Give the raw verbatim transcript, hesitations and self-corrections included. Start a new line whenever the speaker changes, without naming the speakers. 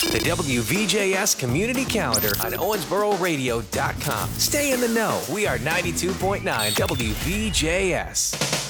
The W V J S Community Calendar on Owensboro Radio dot com. Stay in the know. We are ninety-two point nine W V J S.